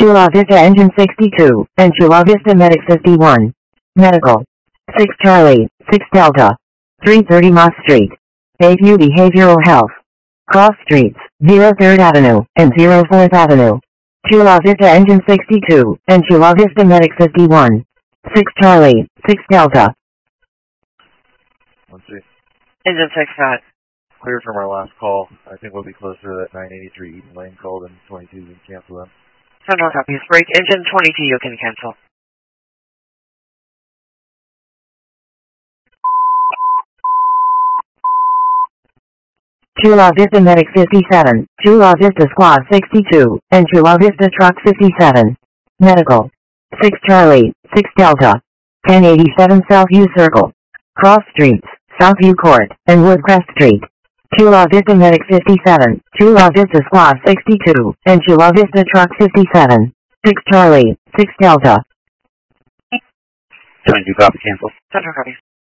Chula Vista Engine 62, and Chula Vista Medic 51. Medical. 6 Charlie, 6 Delta. 330 Moss Street. Bayview Behavioral Health. Cross Streets, 03rd Avenue, and 04th Avenue. Chula Vista Engine 62, and Chula Vista Medic 51. 6 Charlie, 6 Delta. Let's see. Engine 65. Clear from our last call. I think we'll be closer to that 983 Eden Lane call than 22. You can cancel them. Central copies. Break engine 22, you can cancel. Chula Vista Medic 57, Chula Vista Squad 62, and Chula Vista Truck 57. Medical. 6 Charlie, 6 Delta. 1087 Southview Circle. Cross Streets, Southview Court, and Woodcrest Street. Chula Vista Medic 57, Chula Vista Squad 62, and Chula Vista Truck 57. 6 Charlie, 6 Delta. 22 copy, cancel. Central copies.